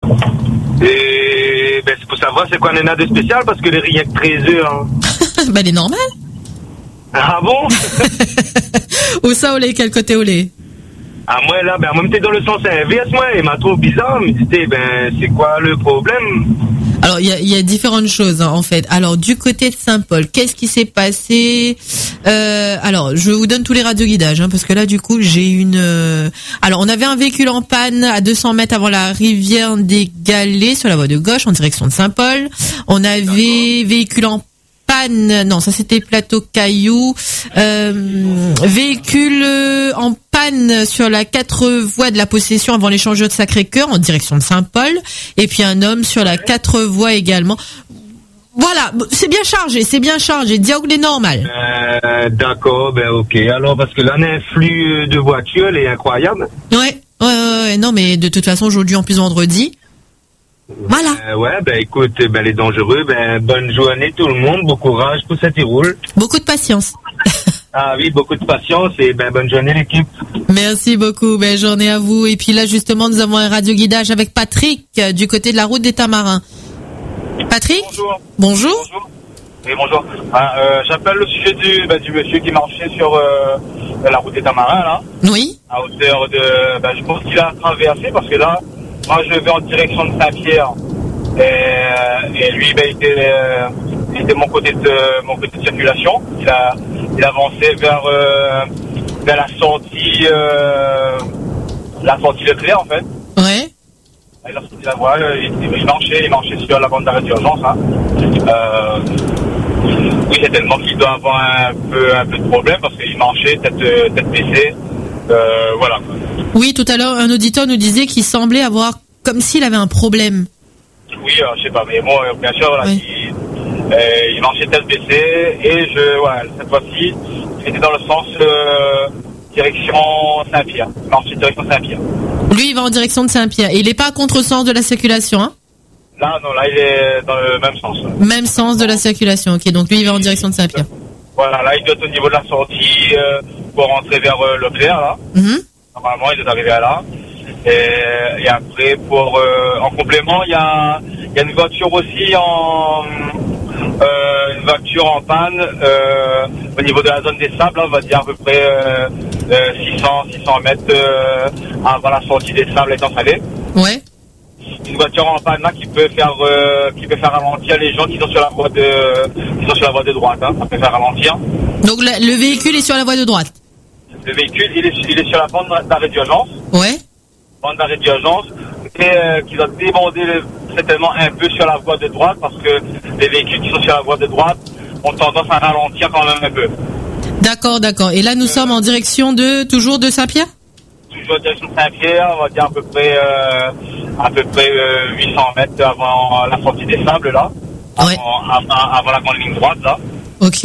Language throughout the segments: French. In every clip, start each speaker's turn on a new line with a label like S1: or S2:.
S1: Et c'est pour savoir c'est quoi Nena de spécial parce que les rien que 13 heures. Hein.
S2: Elle est normale.
S1: Ah bon?
S2: Où ça, Olé? Quel côté Olé?
S1: Ah moi là, moi j'étais dans le sens inverse, moi, il m'a trop bizarre, mais c'était c'est quoi le problème?
S2: Alors il y a différentes choses en fait. Alors du côté de Saint-Paul, qu'est-ce qui s'est passé? Alors je vous donne tous les radioguidages parce que là du coup j'ai alors on avait un véhicule en panne à 200 mètres avant la rivière des Galets sur la voie de gauche en direction de Saint-Paul. On avait véhicule en panne, non ça c'était Plateau Caillou, véhicule en panne sur la 4 voies de la Possession avant l'échangeur de Sacré-Cœur en direction de Saint-Paul, et puis un homme sur la 4 voies également. Voilà, c'est bien chargé, diable est normal.
S1: D'accord, ok. Alors parce que là l'influx de voitures est incroyable.
S2: Ouais, non mais de toute façon aujourd'hui en plus vendredi. Voilà.
S1: Écoute, les dangereux, bonne journée tout le monde, bon courage pour cette roule.
S2: Beaucoup de patience.
S1: Ah oui, beaucoup de patience et bonne journée l'équipe.
S2: Merci beaucoup, belle journée à vous. Et puis là justement nous avons un radioguidage avec Patrick du côté de la route des Tamarins. Patrick? Bonjour.
S3: Oui, bonjour. J'appelle le sujet du monsieur qui marchait sur la route des Tamarins là.
S2: Oui.
S3: À hauteur de, je pense qu'il a traversé parce que là, moi je vais en direction de Saint-Pierre et lui il était mon côté de circulation. Il avançait vers la sortie Leclerc en fait.
S2: Ouais.
S3: Il a sorti la voie, il marchait sur la bande d'arrêt d'urgence. Hein. Oui, c'est tellement qu'il doit avoir un peu de problème parce qu'il marchait tête baissée. Voilà.
S2: Oui, tout à l'heure, un auditeur nous disait qu'il semblait avoir comme s'il avait un problème.
S3: Oui, je sais pas, mais bon, bien sûr, voilà, oui. Il marchait tête baissée et cette fois-ci, il était dans le sens direction Saint-Pierre. Il marchait direction Saint-Pierre. Lui,
S2: il va en direction de Saint-Pierre. Et il n'est pas à contresens de la circulation, hein?
S3: Là, il est dans le même sens.
S2: Même sens de la circulation, ok. Donc lui, il va en direction de Saint-Pierre.
S3: Voilà, là, il doit être au niveau de la sortie pour rentrer vers Leclerc, là.
S2: Mm-hmm.
S3: Normalement, il doit arriver à là. Et après, en complément, il y a une voiture aussi une voiture en panne au niveau de la zone des sables, là, on va dire à peu près 600 mètres avant la sortie des sables étant salés.
S2: Ouais.
S3: Une voiture en panne là qui peut faire ralentir les gens qui sont sur la voie de droite. Hein. Ça peut faire ralentir.
S2: Donc le véhicule est sur la voie de droite.
S3: Le véhicule, il est sur la bande d'arrêt d'urgence.
S2: Ouais.
S3: Bande d'arrêt d'urgence, et qui doit déborder certainement un peu sur la voie de droite parce que les véhicules qui sont sur la voie de droite ont tendance à ralentir quand même un peu.
S2: D'accord. Et là, nous sommes en direction toujours de Saint-Pierre?
S3: Toujours en direction de Saint-Pierre, on va dire à peu près 800 mètres avant la sortie des sables, là.
S2: Ouais.
S3: Avant la grande ligne droite, là.
S2: Ok.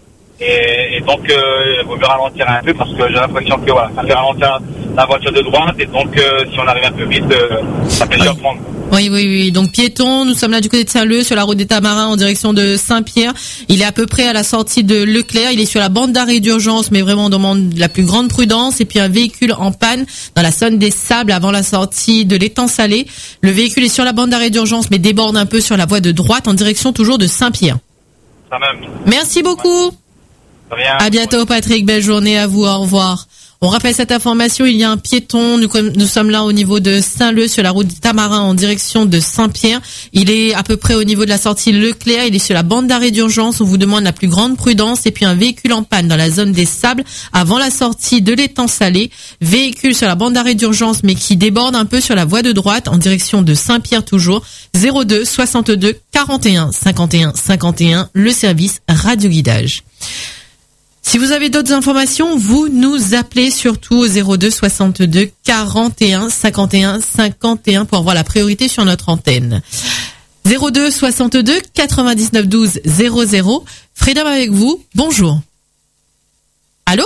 S3: Et donc, il vaut mieux ralentir un peu parce que j'ai l'impression que ça fait ralentir la voiture de droite et donc si on arrive un peu vite, ça peut surprendre.
S2: Oui. Donc piéton, nous sommes là du côté de Saint-Leu sur la route des Tamarins en direction de Saint-Pierre. Il est à peu près à la sortie de Leclerc. Il est sur la bande d'arrêt d'urgence, mais vraiment on demande la plus grande prudence. Et puis un véhicule en panne dans la zone des sables avant la sortie de l'étang salé. Le véhicule est sur la bande d'arrêt d'urgence, mais déborde un peu sur la voie de droite en direction toujours de Saint-Pierre.
S3: Ça même.
S2: Merci beaucoup.
S3: Rien.
S2: À bientôt Patrick, belle journée à vous, au revoir. On rappelle cette information, il y a un piéton, nous sommes là au niveau de Saint-Leu sur la route des Tamarins en direction de Saint-Pierre. Il est à peu près au niveau de la sortie Leclerc, il est sur la bande d'arrêt d'urgence, on vous demande la plus grande prudence et puis un véhicule en panne dans la zone des sables avant la sortie de l'étang salé. Véhicule sur la bande d'arrêt d'urgence mais qui déborde un peu sur la voie de droite en direction de Saint-Pierre toujours. 02 62 41 51 51, le service radioguidage. Si vous avez d'autres informations, vous nous appelez surtout au 02 62 41 51 51 pour avoir la priorité sur notre antenne. 02 62 99 12 00. Freedom avec vous. Bonjour. Allô?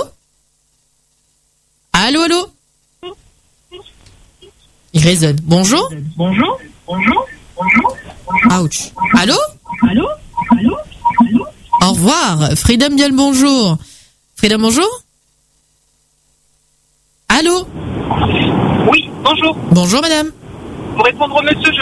S2: Allô? Il résonne. Bonjour?
S4: Bonjour.
S2: Ouch. Allô? Au revoir. Freedom bien le bonjour. Freedom, bonjour. Allô?
S4: Oui, bonjour.
S2: Bonjour, madame.
S4: Pour répondre au monsieur,